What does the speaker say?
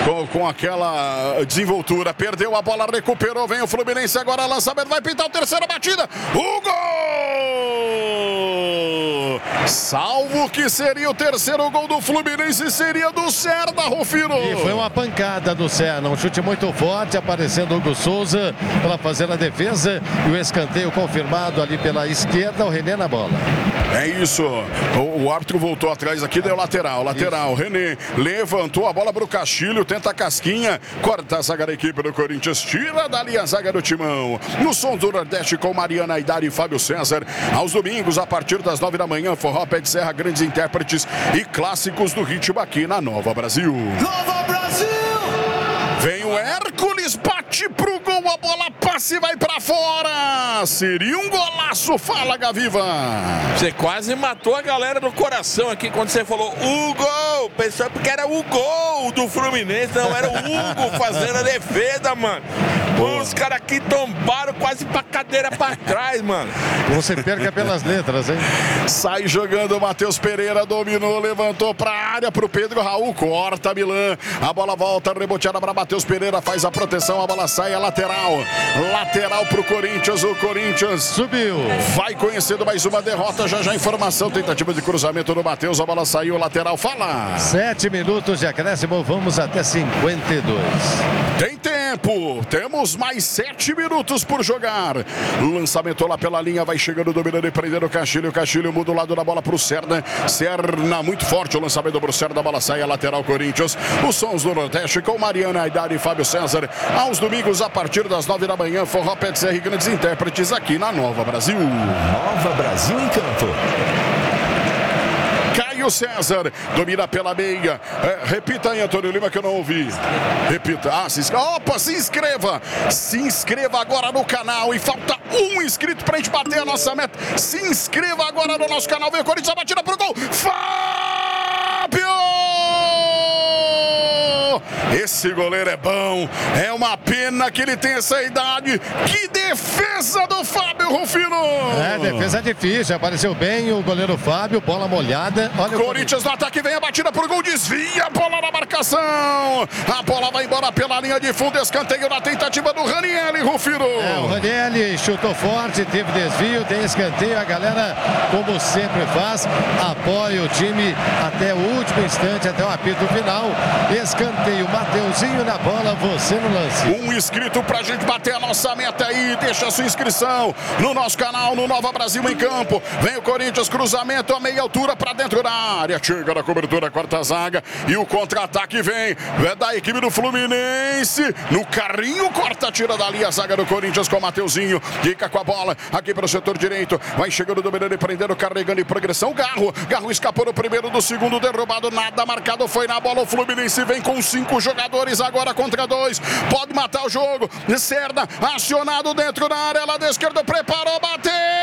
com aquela desenvoltura. Perdeu a bola, recuperou, vem o Fluminense agora, lançamento, vai pintar o terceira batida. O gol! Salvo que seria o terceiro gol do Fluminense, seria do Serda, Rufino. E foi uma pancada do Serda, um chute muito forte, aparecendo o Hugo Souza para fazer a defesa e o escanteio confirmado ali pela esquerda, o René na bola. É isso, o árbitro voltou atrás aqui, deu lateral, René levantou a bola para o Castilho, tenta a casquinha, corta a zaga da equipe do Corinthians, tira dali a zaga do Timão. No som do Nordeste com Mariana Aidar e Fábio César, aos domingos a partir das 9 da manhã, forró, pé de serra, grandes intérpretes e clássicos do ritmo aqui na Nova Brasil. Nova Brasil! Vem o Hércules, bate pro gol, a bola passa e vai pra fora. Seria um golaço, fala Gaviva. Você quase matou a galera do coração aqui quando você falou o gol. Pensou porque era o gol do Fluminense, não era o Hugo fazendo a defesa, mano. Os caras aqui tombaram quase pra cadeira pra trás, mano. Você perca pelas letras, hein? Sai jogando o Matheus Pereira, dominou, levantou pra área pro Pedro Raul, corta Milan. A bola volta, reboteada pra Matheus Pereira, faz a proteção, a bola sai, é lateral. Lateral pro Corinthians, o Corinthians subiu. Vai conhecendo mais uma derrota, já informação, tentativa de cruzamento do Matheus, a bola saiu, lateral, fala. 7 minutos de acréscimo, vamos até 52. Tem tempo, temos mais 7 minutos por jogar. Lançamento lá pela linha, vai chegando, dominando e prendendo o Castilho muda o lado da bola pro Serna. Serna muito forte, o lançamento pro Serna, a bola sai, a lateral Corinthians. Os sons do Nordeste com Mariana Aidar e Fábio César. Aos domingos, a partir das 9 da manhã, forró, pé de serra e grandes intérpretes aqui na Nova Brasil. Nova Brasil em campo. Caio César, domina pela meia. Repita aí, Antônio Lima, que eu não ouvi. Repita. Se inscreva. Se inscreva agora no canal. E falta um inscrito pra gente bater a nossa meta. Se inscreva agora no nosso canal. Vem o Corinthians, a batida pro gol. Fábio! Esse goleiro é bom. É uma pena que ele tem essa idade. Que defesa do Fábio, Rufino! Defesa difícil. Apareceu bem o goleiro Fábio. Bola molhada. Olha o Corinthians no ataque, vem a batida pro gol. Desvia a bola na marcação. A bola vai embora pela linha de fundo. Escanteio na tentativa do Ranieri, Rufino. O Ranieri chutou forte. Teve desvio, tem escanteio. A galera, como sempre faz, apoia o time até o último instante, até o apito final. Escanteio, Mateuzinho na bola, você no lance. Um inscrito pra gente bater a nossa meta aí. Deixa a sua inscrição no nosso canal, no Nova Brasil em campo. Vem o Corinthians, cruzamento a meia altura pra dentro da área. Chega na cobertura, quarta zaga. E o contra-ataque vem da equipe do Fluminense. No carrinho, corta, tira dali a zaga do Corinthians com o Mateuzinho. Fica com a bola aqui pro setor direito. Vai chegando, dominando e prendendo, carregando em progressão. Garro escapou no primeiro, do segundo, derrubado, nada marcado, foi na bola. O Fluminense vem com 5 jogadores agora contra 2. Pode matar o jogo. Serna acionado dentro da área, lá da esquerda, preparou, bateu!